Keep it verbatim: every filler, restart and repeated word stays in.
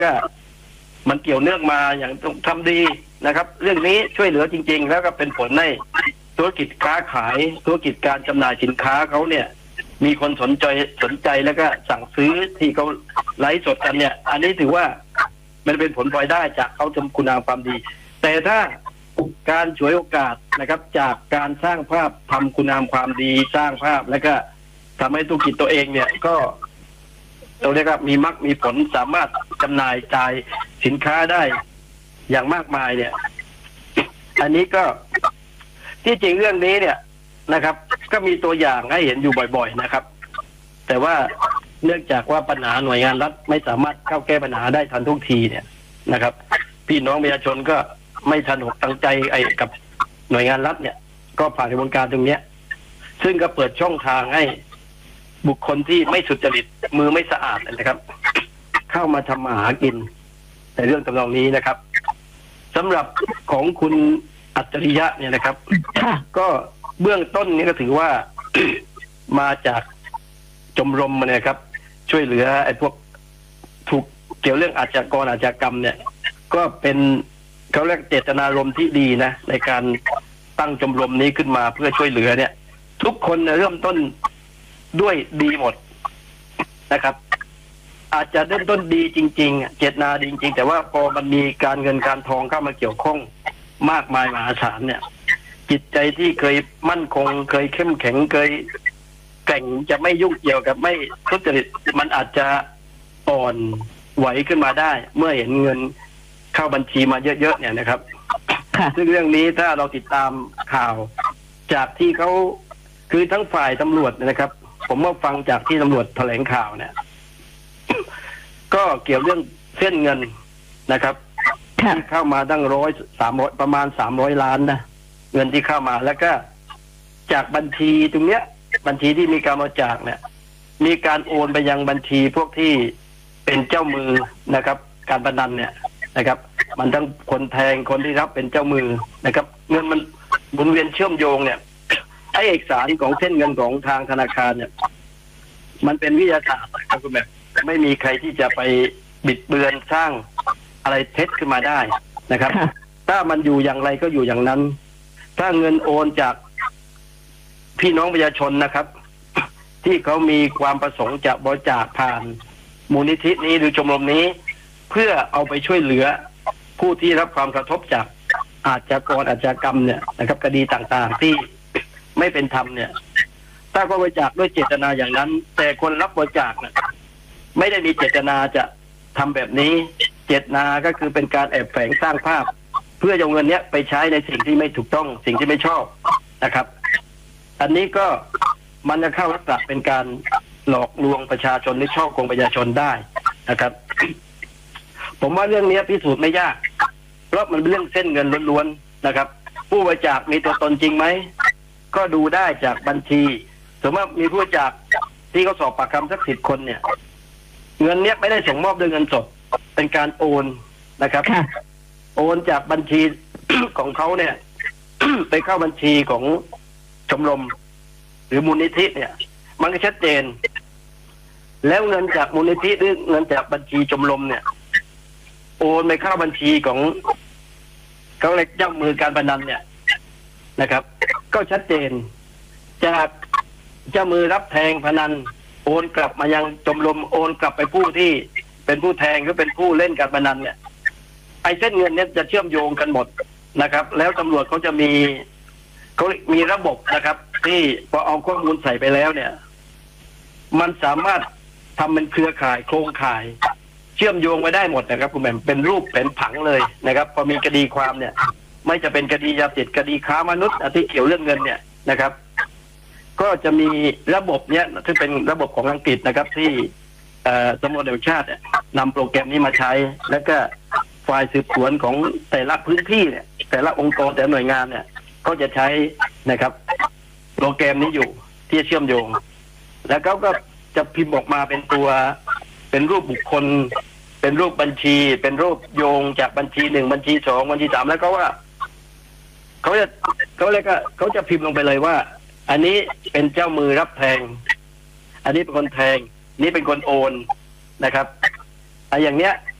ก็มันเกี่ยวเนื่องมาอย่างต้องทำดีนะครับเรื่องนี้ช่วยเหลือจริงๆแล้วก็เป็นผลให้ธุรกิจค้าขายธุรกิจการจำหน่ายสินค้าเขาเนี่ยมีคนสนใจสนใจแล้วก็สั่งซื้อที่เขาไลฟ์สดกันเนี่ยอันนี้ถือว่ามันเป็นผลพลอยได้จากเขาทำคุณงามความดีแต่ถ้าการฉวยโอกาสนะครับจากการสร้างภาพทำคุณงามความดีสร้างภาพแล้วก็ทำให้ธุรกิจตัวเองเนี่ยก็เราเรียกว่ามีมรรคมีผลสามารถจำหน่ายจ่ายสินค้าได้อย่างมากมายเนี่ยอันนี้ก็ที่จริงเรื่องนี้เนี่ยนะครับก็มีตัวอย่างให้เห็นอยู่บ่อยๆนะครับแต่ว่าเนื่องจากว่าปัญหาหน่วยงานรัฐไม่สามารถเข้าแก้ปัญหาได้ทันทุกทีเนี่ยนะครับพี่น้องประชาชนก็ไม่ทันหกตั้งใจไอ้กับหน่วยงานรัฐเนี่ยก็ผ่านกระบวนการตรงเนี้ยซึ่งก็เปิดช่องทางให้บุคคลที่ไม่สุจริตมือไม่สะอาดนะครับเข้ามาทำมาหากินในเรื่องทำนองนี้นะครับสำหรับของคุณอัจฉริยะเนี่ยนะครับก็เบื้องต้นนี้ก็ถือว่า มาจากชมรมมาเนี่ยครับช่วยเหลือไอ้พวกถูกเกี่ยวเรื่องอาชญากรอาชญากรรมเนี่ยก็เป็นเขาเรียกเจตนารมณ์ที่ดีนะในการตั้งชมรมนี้ขึ้นมาเพื่อช่วยเหลือเนี่ยทุกคนเริ่มต้นด้วยดีหมดนะครับอาจจะเริ่มต้นดีจริงๆเจตนาดีจริงๆแต่ว่าพอมันมีการเงินการทองเข้ามาเกี่ยวข้องมากมายมหาศาลเนี่ยจิตใจที่เคยมั่นคงเคยเข้มแข็งเคยแกร่งจะไม่ยุ่งเกี่ยวกับไม่ทุจริตมันอาจจะอ่อนไหวขึ้นมาได้เมื่อเห็นเงินเข้าบัญชีมาเยอะๆเนี่ยนะครับซึ่งเรื่องนี้ถ้าเราติดตามข่าวจากที่เขาคือทั้งฝ่ายตำรวจนะครับ ผมว่าฟังจากที่ตำรวจแถลงข่าวเนี่ยก็เกี่ยวเรื่องเส้นเงินนะครับที่เข้ามาตั้งร้อยสามร้อยประมาณสามร้อยล้านนะเงินที่เข้ามาแล้วก็จากบัญชีตรงเนี้ยบัญชีที่มีการบริจาคเนี่ยมีการโอนไปยังบัญชีพวกที่เป็นเจ้ามือนะครับการพนันเนี่ยนะครับมันทั้งคนแทงคนที่รับเป็นเจ้ามือนะครับเงินมันหมุนเวียนเชื่อมโยงเนี่ยไอ้เอกสารของเส้นเงินของทางธนาคารเนี่ยมันเป็นวิทยาศาสตร์ครับคุณแม่ไม่มีใครที่จะไปบิดเบือนสร้างอะไรเท็จขึ้นมาได้นะครับถ้ามันอยู่อย่างไรก็อยู่อย่างนั้นถ้าเงินโอนจากพี่น้องประชาชนนะครับที่เขามีความประสงค์จะบริจาคผ่านมูลนิธินี้หรือชมรมนี้เพื่อเอาไปช่วยเหลือผู้ที่รับความกระทบจากอาชญากรอาชญากรรมเนี่ยนะครับคดีต่างๆที่ไม่เป็นธรรมเนี่ยถ้าเขาบริจาคด้วยเจตนาอย่างนั้นแต่คนรับบริจาคเนี่ยไม่ได้มีเจตนาจะทำแบบนี้เจตนาก็คือเป็นการแอบแฝงสร้างภาพเพื่อเอาเงินเนี้ยไปใช้ในสิ่งที่ไม่ถูกต้องสิ่งที่ไม่ชอบนะครับอันนี้ก็มันจะเข้าลักษณะเป็นการหลอกลวงประชาชนหรือช่อโกงประชาชนได้นะครับ ผมว่าเรื่องนี้พิสูจน์ไม่ยากเพราะมันเป็นเรื่องเส้นเงินล้วนๆนะครับผู้บริจาคมีตัวตนจริงไหมก็ดูได้จากบัญชีสมมติมีผู้บริจาคที่เขาสอบปากคำสักสิบคนเนี่ยเงินเนี้ยไม่ได้ส่งมอบด้วยเงินสดเป็นการโอนนะครับโอนจากบัญชี ของเขาเนี่ย ไปเข้าบัญชีของชมรมหรือมูลนิธิเนี่ยมันก็ชัดเจนแล้วเงินจากมูลนิธิหรือเงินจากบัญชีชมรมเนี่ยโอนไปเข้าบัญชีของเขาเรียกเจ้ามือการพนันเนี่ยนะครับก็ชัดเจนจากเจ้ามือรับแทงพนันโอนกลับมายังชมรมโอนกลับไปผู้ที่เป็นผู้แทงหรือเป็นผู้เล่นการพนันเนี่ยไอ้เส้นเงินเนี่ยจะเชื่อมโยงกันหมดนะครับแล้วตำรวจเขาจะมีเขามีระบบนะครับที่พอเอาข้อมูลใส่ไปแล้วเนี่ยมันสามารถทำเป็นเครือข่ายโครงข่ายเชื่อมโยงไว้ได้หมดนะครับคุณแม่เป็นรูปเป็นผังเลยนะครับพอมีคดีความเนี่ยไม่จะเป็นคดียาเสพติดคดีค้ามนุษย์ที่เกี่ยวเรื่องเงินเนี่ยนะครับก็จะมีระบบเนี้ยที่เป็นระบบของอังกฤษนะครับที่สำนักงานตำรวจแห่งชาตินำโปรแกรมนี้มาใช้แล้วก็ฝ่ายสืบสวนของแต่ละพื้นที่เนี่ยแต่ละองค์กรแต่ละหน่วยงานเนี่ยก็จะใช้นะครับโปรแกรมนี้อยู่ที่เชื่อมโยงแล้วเขาก็จะพิมพ์ออกมาเป็นตัวเป็นรูปบุคคลเป็นรูปบัญชีเป็นรูปโยงจากบัญชีหนึ่งบัญชีสองบัญชีสามแล้วก็ว่าเขาจะเขาเลยก็เขาจะพิมพ์ลงไปเลยว่าอันนี้เป็นเจ้ามือรับแทงอันนี้เป็นคนแทงนี่เป็นคนโอนนะครับไอ้อย่างเนี้ย